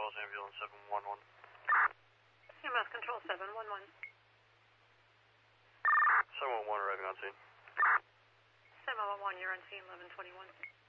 Falls Ambulance 711. CMS Control 711. 711 arriving on scene. 711, you're on scene 1121.